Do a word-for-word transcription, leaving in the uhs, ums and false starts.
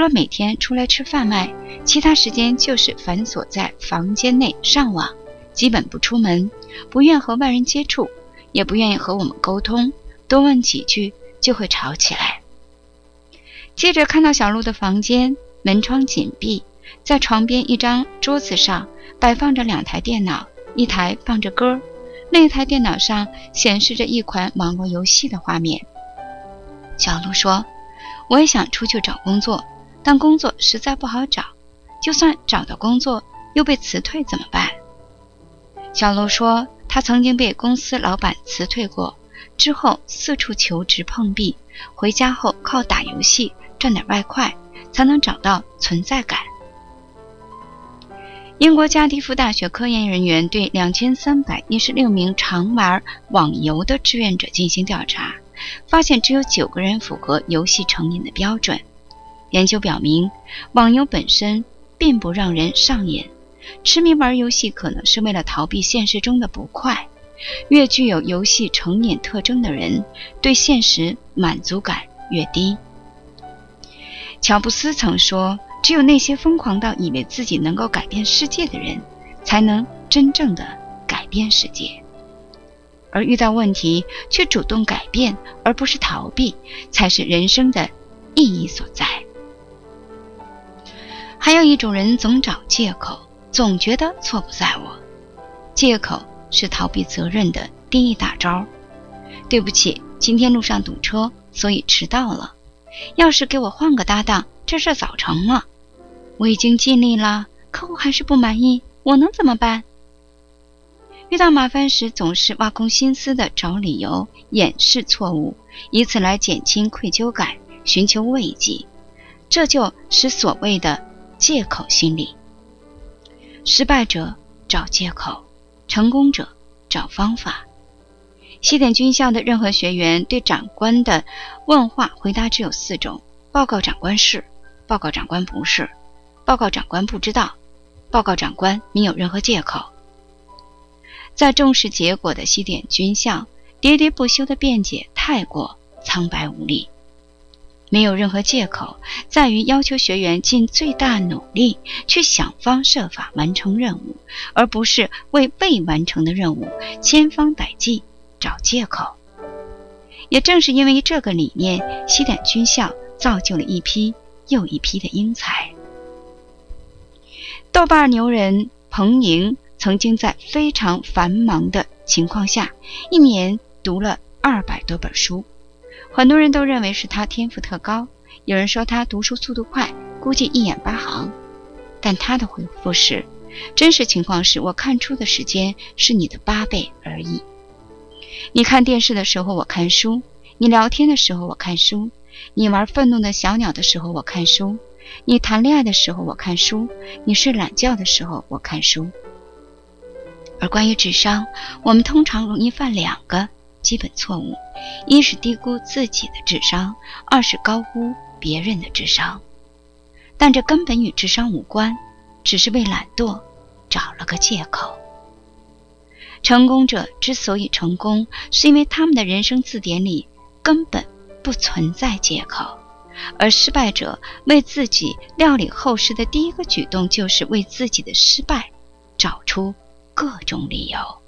了每天出来吃饭外，其他时间就是反锁在房间内上网，基本不出门，不愿和外人接触，也不愿意和我们沟通，多问几句就会吵起来。接着看到小鹿的房间，门窗紧闭，在床边一张桌子上摆放着两台电脑，一台放着歌，另一台电脑上显示着一款网络游戏的画面。小鹿说，我也想出去找工作，但工作实在不好找，就算找到工作又被辞退怎么办？小鹿说，他曾经被公司老板辞退过，之后四处求职碰壁，回家后靠打游戏赚点外快才能找到存在感。英国加迪夫大学科研人员对两千三百一十六名常玩网游的志愿者进行调查，发现只有九个人符合游戏成瘾的标准。研究表明，网游本身并不让人上瘾，痴迷玩游戏可能是为了逃避现实中的不快。越具有游戏成瘾特征的人，对现实满足感越低。乔布斯曾说，只有那些疯狂到以为自己能够改变世界的人，才能真正的改变世界。而遇到问题却主动改变，而不是逃避，才是人生的意义所在。还有一种人总找借口，总觉得错不在我。借口是逃避责任的第一大招。对不起，今天路上堵车，所以迟到了。要是给我换个搭档，这事早成了。我已经尽力了，客户还是不满意，我能怎么办？遇到麻烦时总是挖空心思的找理由掩饰错误，以此来减轻愧疚感，寻求慰藉，这就是所谓的借口心理。失败者找借口，成功者找方法。西点军校的任何学员对长官的问话回答只有四种：报告长官是，报告长官不是，报告长官不知道，报告长官没有任何借口。在重视结果的西点军校，喋喋不休的辩解太过苍白无力。没有任何借口在于要求学员尽最大努力去想方设法完成任务，而不是为未完成的任务千方百计找借口。也正是因为这个理念，西点军校造就了一批又一批的英才。豆瓣牛人彭莹曾经在非常繁忙的情况下，一年读了二百多本书。很多人都认为是他天赋特高，有人说他读书速度快，估计一眼八行。但他的回复是，真实情况是我看书的时间是你的八倍而已。你看电视的时候我看书，你聊天的时候我看书，你玩愤怒的小鸟的时候我看书，你谈恋爱的时候我看书，你睡懒觉的时候我看书。而关于智商，我们通常容易犯两个基本错误，一是低估自己的智商，二是高估别人的智商。但这根本与智商无关，只是为懒惰找了个借口。成功者之所以成功，是因为他们的人生字典里根本不存在借口，而失败者为自己料理后事的第一个举动，就是为自己的失败找出各种理由。